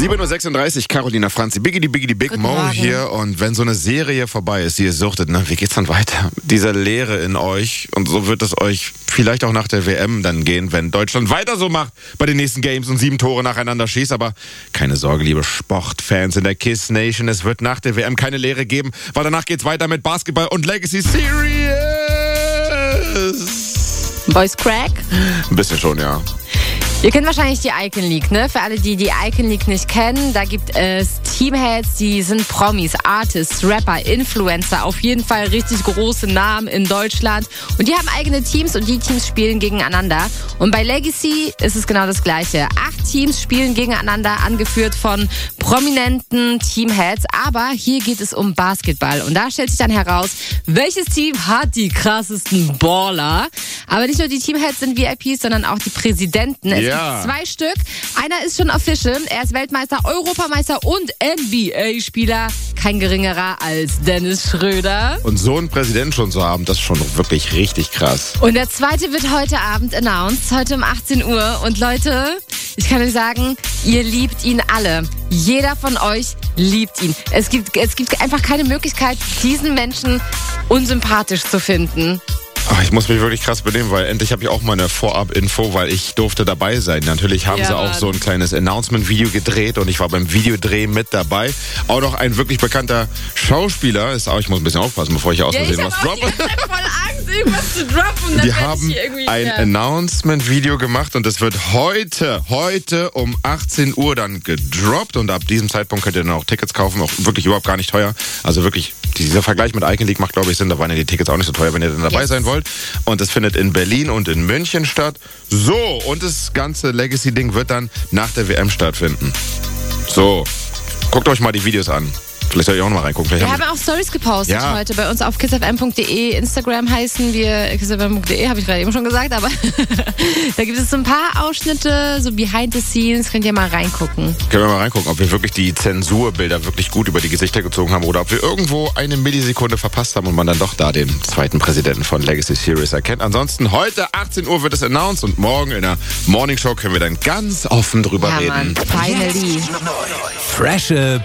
7:36 Uhr, Carolina Franzi, Biggie Big Mo hier. Und wenn so eine Serie vorbei ist, die ihr suchtet, wie geht's dann weiter? Diese Leere in euch. Und so wird es euch vielleicht auch nach der WM dann gehen, wenn Deutschland weiter so macht bei den nächsten Games und 7 Tore nacheinander schießt. Aber keine Sorge, liebe Sportfans in der KISS Nation, es wird nach der WM keine Leere geben, weil danach geht's weiter mit Basketball und Legacy Series. Boys Crack? Ein bisschen schon, ja. Ihr kennt wahrscheinlich die Icon League, ne? Für alle, die die Icon League nicht kennen, da gibt es Teamheads, die sind Promis, Artists, Rapper, Influencer, auf jeden Fall richtig große Namen in Deutschland. Und die haben eigene Teams und die Teams spielen gegeneinander. Und bei Legacy ist es genau das Gleiche. 8 Teams spielen gegeneinander, angeführt von prominenten Teamheads. Aber hier geht es um Basketball. Und da stellt sich dann heraus, welches Team hat die krassesten Baller. Aber nicht nur die Teamheads sind VIPs, sondern auch die Präsidenten. Es gibt 2 Stück. Einer ist schon official. Er ist Weltmeister, Europameister und NBA-Spieler. Kein geringerer als Dennis Schröder. Und so einen Präsidenten schon zu haben, das ist schon wirklich richtig krass. Und der zweite wird heute Abend announced, heute um 18 Uhr. Und Leute, ich kann euch sagen, ihr liebt ihn alle. Jeder von euch liebt ihn. Es gibt einfach keine Möglichkeit, diesen Menschen unsympathisch zu finden. Ich muss mich wirklich krass benehmen, weil endlich habe ich auch mal eine Vorab-Info, weil ich durfte dabei sein. Natürlich haben sie auch so ein kleines Announcement-Video gedreht und ich war beim Videodreh mit dabei. Auch noch ein wirklich bekannter Schauspieler ist auch, ich muss ein bisschen aufpassen, bevor ich aus Versehen was droppe. Ich habe voll Angst, irgendwas zu droppen. Die haben ein Announcement-Video gemacht und das wird heute um 18 Uhr dann gedroppt und ab diesem Zeitpunkt könnt ihr dann auch Tickets kaufen, auch wirklich überhaupt gar nicht teuer. Also wirklich, dieser Vergleich mit Icon League macht, glaube ich, Sinn. Da waren ja die Tickets auch nicht so teuer, wenn ihr dann dabei sein wollt. Und das findet in Berlin und in München statt. So, und das ganze Legacy-Ding wird dann nach der WM stattfinden. So, guckt euch mal die Videos an. Vielleicht soll ich auch noch mal reingucken. Wir haben auch Stories gepostet heute bei uns auf kissfm.de. Instagram heißen wir kissfm.de, habe ich gerade eben schon gesagt, aber da gibt es so ein paar Ausschnitte, so behind the scenes, könnt ihr mal reingucken. Können wir mal reingucken, ob wir wirklich die Zensurbilder wirklich gut über die Gesichter gezogen haben oder ob wir irgendwo eine Millisekunde verpasst haben und man dann doch da den zweiten Präsidenten von Legacy Series erkennt. Ansonsten heute 18 Uhr wird es announced und morgen in der Morning Show können wir dann ganz offen drüber reden. Mann, finally. Frische